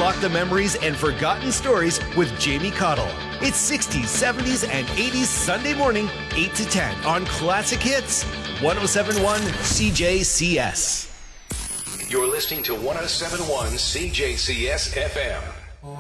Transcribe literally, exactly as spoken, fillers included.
unlock the memories and forgotten stories with Jamie Cottle. It's sixties, seventies, and eighties Sunday morning, eight to ten on Classic Hits, one oh seven point one C J C S. You're listening to one oh seven point one C J C S F M.